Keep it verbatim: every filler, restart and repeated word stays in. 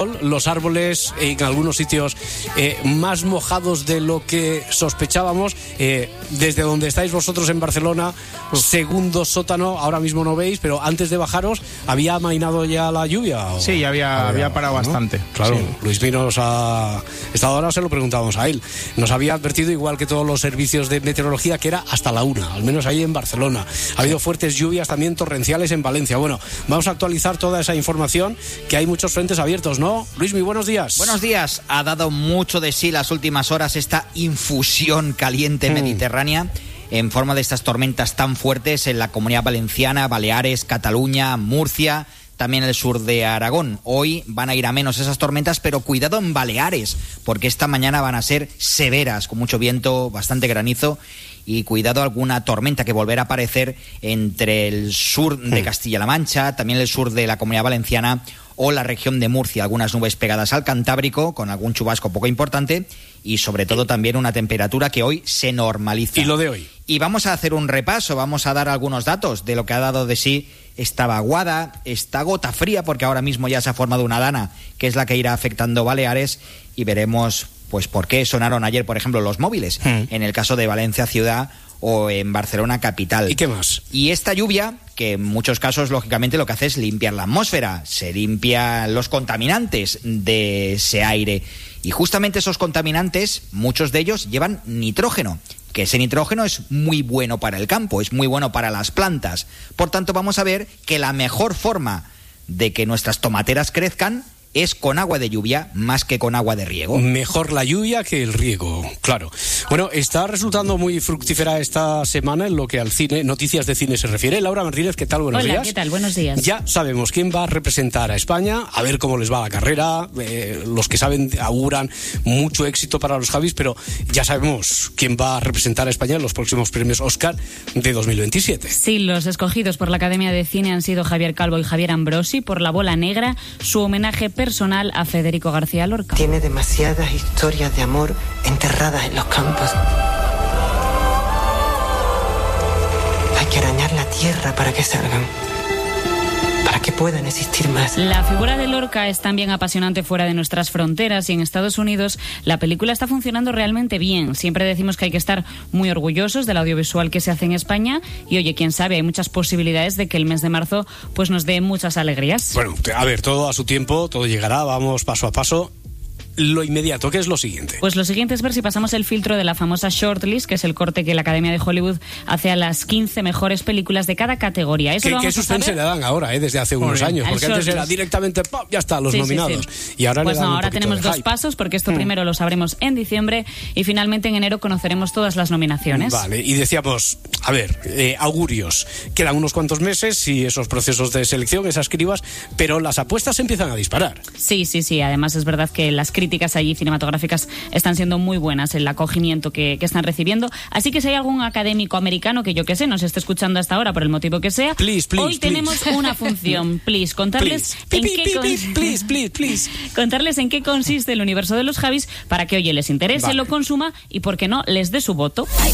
Los árboles en algunos sitios eh, más mojados de lo que sospechábamos. Eh, desde donde estáis vosotros en Barcelona, segundo sótano, ahora mismo no veis, pero antes de bajaros, ¿había amainado ya la lluvia? ¿O? Sí, había, había, había parado, ¿no? Bastante. Claro, sí. Luis Mí nos ha estado, ahora se lo preguntábamos a él. Nos había advertido, igual que todos los servicios de meteorología, que era hasta la una, al menos ahí en Barcelona. Ha habido fuertes lluvias también torrenciales en Valencia. Bueno, vamos a actualizar toda esa información, que hay muchos frentes abiertos, ¿no? Luis, muy buenos días. Buenos días. Ha dado mucho de sí las últimas horas esta infusión caliente mm. mediterránea en forma de estas tormentas tan fuertes en la Comunidad Valenciana, Baleares, Cataluña, Murcia, también el sur de Aragón. Hoy van a ir a menos esas tormentas, pero cuidado en Baleares, porque esta mañana van a ser severas, con mucho viento, bastante granizo. Y cuidado alguna tormenta que volverá a aparecer entre el sur de Castilla-La Mancha, también el sur de la Comunidad Valenciana o la región de Murcia. Algunas nubes pegadas al Cantábrico, con algún chubasco poco importante, y sobre todo también una temperatura que hoy se normaliza. ¿Y lo de hoy? Y vamos a hacer un repaso, vamos a dar algunos datos de lo que ha dado de sí esta vaguada, esta gota fría, porque ahora mismo ya se ha formado una dana, que es la que irá afectando Baleares, y veremos pues por qué sonaron ayer, por ejemplo, los móviles, mm. en el caso de Valencia ciudad o en Barcelona capital. ¿Y qué más? Y esta lluvia, que en muchos casos, lógicamente, lo que hace es limpiar la atmósfera, se limpian los contaminantes de ese aire. Y justamente esos contaminantes, muchos de ellos llevan nitrógeno, que ese nitrógeno es muy bueno para el campo, es muy bueno para las plantas. Por tanto, vamos a ver que la mejor forma de que nuestras tomateras crezcan es con agua de lluvia más que con agua de riego. Mejor la lluvia que el riego, claro. Bueno, está resultando muy fructífera esta semana en lo que al cine, noticias de cine se refiere. Laura Martínez, ¿qué tal? Buenos Hola, días. Hola, ¿qué tal? Buenos días. Ya sabemos quién va a representar a España, a ver cómo les va la carrera. Eh, los que saben auguran mucho éxito para los Javis, pero ya sabemos quién va a representar a España en los próximos premios Oscar de dos mil veintisiete. Sí, los escogidos por la Academia de Cine han sido Javier Calvo y Javier Ambrosi por La Bola Negra, su homenaje personal a Federico García Lorca. Tiene demasiadas historias de amor enterradas en los campos. Hay que arañar la tierra para que salgan, para que puedan existir más. La figura de Lorca es también apasionante fuera de nuestras fronteras, y en Estados Unidos la película está funcionando realmente bien. Siempre decimos que hay que estar muy orgullosos del audiovisual que se hace en España, y oye, quién sabe, hay muchas posibilidades de que el mes de marzo pues nos dé muchas alegrías. Bueno, a ver, todo a su tiempo, todo llegará, vamos paso a paso. Lo inmediato, ¿qué es lo siguiente? Pues lo siguiente es ver si pasamos el filtro de la famosa shortlist, que es el corte que la Academia de Hollywood hace a las quince mejores películas de cada categoría. Eso ¿Qué, lo vamos ¿qué suspense a le dan ahora, eh, desde hace unos Joder, años? Porque antes shortlist. era directamente, ¡pum!, ya está, los sí, nominados. Sí, sí. Y ahora pues le dan no, un ahora poquito tenemos de dos hype. pasos, porque esto mm. primero lo sabremos en diciembre y finalmente en enero conoceremos todas las nominaciones. Vale, y decíamos, a ver, eh, augurios. Quedan unos cuantos meses y esos procesos de selección, esas cribas, pero las apuestas empiezan a disparar. Sí, sí, sí. Además es verdad que las críticas allí cinematográficas están siendo muy buenas, el acogimiento que, que están recibiendo. Así que si hay algún académico americano que yo que sé, nos esté escuchando hasta ahora por el motivo que sea, please, please, hoy please. tenemos una función. Please, contarles please. en Pi, qué pi, con... pi, please, please, please. contarles en qué consiste el universo de los Javis para que oye les interese, vale. lo consuma y por qué no les dé su voto.